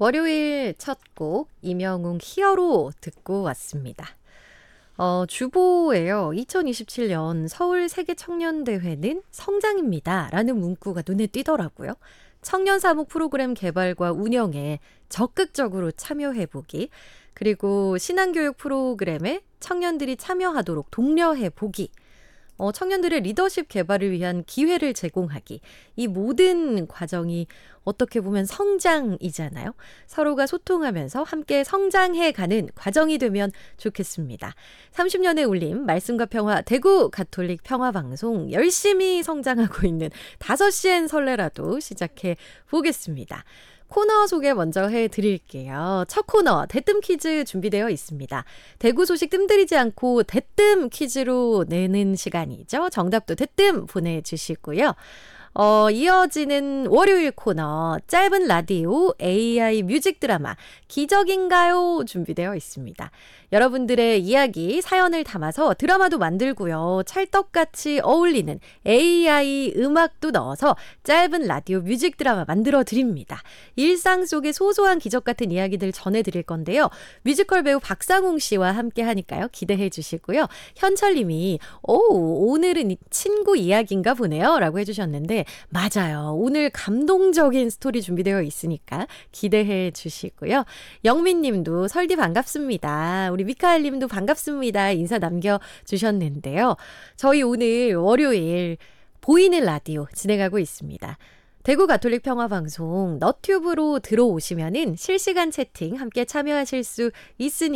월요일 첫 곡 이명웅 히어로 듣고 왔습니다. 주보예요. 2027년 서울 세계청년대회는 성장입니다. 라는 문구가 눈에 띄더라고요. 청년 사목 프로그램 개발과 운영에 적극적으로 참여해보기, 그리고 신앙교육 프로그램에 청년들이 참여하도록 독려해보기, 청년들의 리더십 개발을 위한 기회를 제공하기. 이 모든 과정이 어떻게 보면 성장이잖아요. 서로가 소통하면서 함께 성장해가는 과정이 되면 좋겠습니다. 30년의 울림, 말씀과 평화, 대구 가톨릭 평화방송 열심히 성장하고 있는 5시엔 설레라도 시작해 보겠습니다. 코너 소개 먼저 해드릴게요. 첫 코너 대뜸 퀴즈 준비되어 있습니다. 대구 소식 뜸들이지 않고 대뜸 퀴즈로 내는 시간이죠. 정답도 대뜸 보내주시고요. 이어지는 월요일 코너 짧은 라디오 AI 뮤직 드라마 기적인가요? 준비되어 있습니다. 여러분들의 이야기, 사연을 담아서 드라마도 만들고요. 찰떡같이 어울리는 AI 음악도 넣어서 짧은 라디오 뮤직 드라마 만들어 드립니다. 일상 속의 소소한 기적 같은 이야기들 전해드릴 건데요. 뮤지컬 배우 박상웅 씨와 함께 하니까요. 기대해 주시고요. 현철님이 오늘은 친구 이야기인가 보네요. 라고 해주셨는데 맞아요. 오늘 감동적인 스토리 준비되어 있으니까 기대해 주시고요. 영민님도 설디 반갑습니다. 우리 미카엘님도 반갑습니다. 인사 남겨주셨는데요. 저희 오늘 월요일 보이는 라디오 진행하고 있습니다. 대구 가톨릭 평화방송 너튜브로 들어오시면은 실시간 채팅 함께 참여하실 수 있으니